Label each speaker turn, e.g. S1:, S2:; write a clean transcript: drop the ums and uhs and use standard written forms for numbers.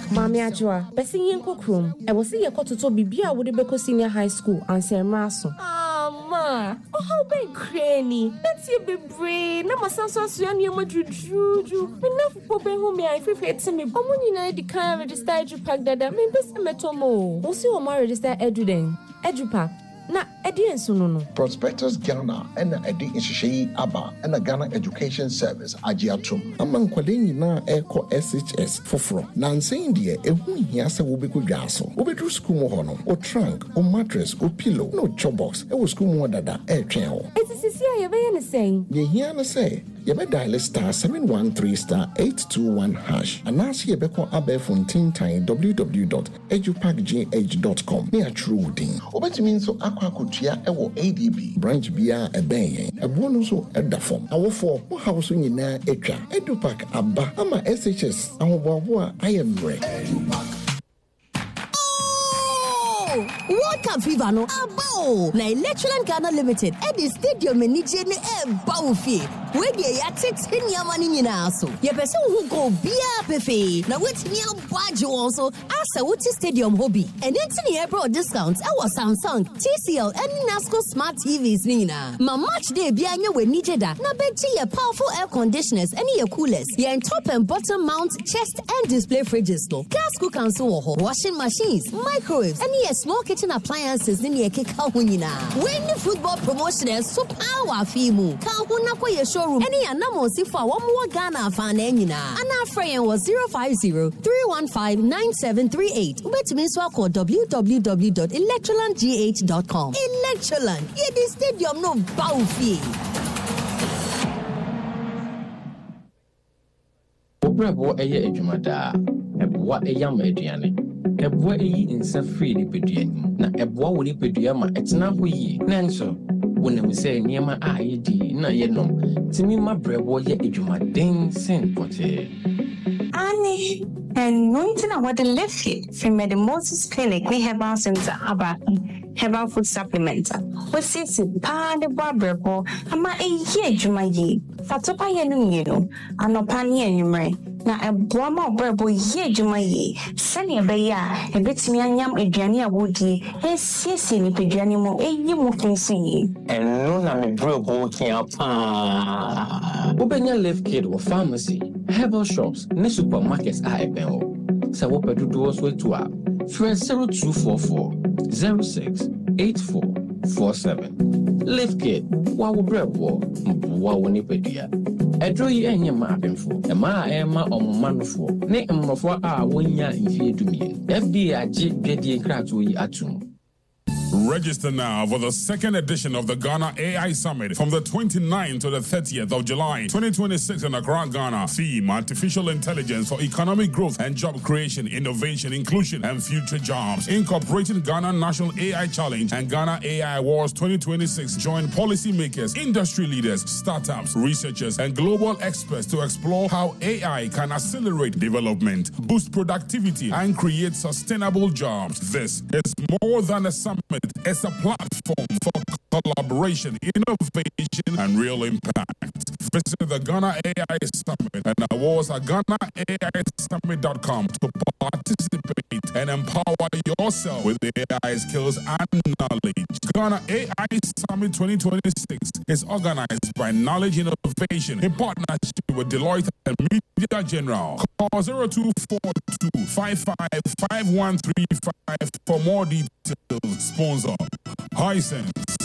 S1: Mami Ajua, Bessie Yanko Chrome. I will see your cototo bibia would be senior high school and Sam Rasso. Ma, oh, how big cranny. Let's you be brave. Now, my son's so young, you would juju. Enough for being home, I feel to me. I'm when you know the car registered you pack that. I mean, best metomo. Also, my register Eduden. Edupack. Na edi ensunono
S2: Prospectus Ghana and edi inshishi aba and Ghana Education Service agiatum among kwaleni na eko SHS foforo na nsen de ehu hia se wo beku dwaso wo bedru school ho no o trunk o mattress o pillow no chobox e wo school mo dada e twen ho
S1: etisi ye be ye ne sen
S2: ye hia na say ye be dial star 713*821# anas ye be ko abefon tintan www.edupackgh.com me a true din obetimi nso akwakotua ewo ADB branch bia ebenyen ebo no so edafom awofo wo house nyina etwa Edupack aba ama SHS ahoboabo a ayemre
S3: World Cup fever no abo na Electroland Ghana Limited at the stadium ni je ne baufie we dey ya tete niama ni nyina so ye pese hu go bia pefe na wetimi abwaje won so asa wuti stadium hobby and enti ne bro discounts e was Samsung TCL and Nasco smart TVs ni nyina ma match day bia nya we ni jeda na beji ye powerful air conditioners and ye coolers ye top and bottom mount chest and display fridges no gas cookers so ho washing machines microwaves and ye small kitchen appliances in your keka hunina. When the football promotion is so power fimu. Kahuna kwa your showroom. Any anamo sifa one more Ghana fan enina. And our friend was 050-315-9738. Ubet minswa call www.electrolandgh.com. Electroland. Ye the stadium no baufi.
S4: Obrabo eye ejumada. Ebwa eyam ediane. Ebwa eyi insa free ni peduani na ebwa woni pedua ma etena ho yi nanso wonam se niema a yedi na yenom timi ma brebo ye edwumaden sen pote
S5: Ani and nothing about the left hip from the Moses Clinic we have our center about herbal food supplement we see pa de brebo ama eyi edwumaye fatopa ye no yeno anopa ne enwumre na eboa ma obrebo ye edwumaye sane ebe ya ebetimi anyam aduane awodi esiesie ni peduane mo eyi mo finsi
S4: eno na me brebo kia pa obenya left kid or pharmacy herbal shops ne supermarkets a ebeo sa wo pedudo so to a 0244 068447 left kid wa wo brebo wa wo ni pedua edro yi enye ma apemfo e ma ema omomanofo ne mmofo a wonya mfie dumie FDA agi dwedie krato yi atum.
S6: Register now for the second edition of the Ghana AI Summit from the 29th to the 30th of July 2026 in Accra, Ghana. Theme: Artificial Intelligence for Economic Growth and Job Creation, Innovation, Inclusion, and Future Jobs. Incorporating Ghana National AI Challenge and Ghana AI Awards 2026. Join policymakers, industry leaders, startups, researchers, and global experts to explore how AI can accelerate development, boost productivity, and create sustainable jobs. This is more than a summit. It's a platform for collaboration, innovation, and real impact. Visit the Ghana AI Summit and awards at GhanaAISummit.com to participate and empower yourself with AI skills and knowledge. Ghana AI Summit 2026 is organized by Knowledge Innovation in partnership with Deloitte and Media General. Call 0242 555135 for more details. Sponsor Hisense.